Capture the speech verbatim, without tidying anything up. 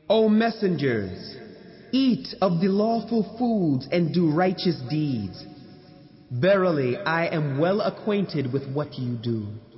O messengers, eat of the lawful foods and do righteous deeds. Verily, I am well acquainted with what you do.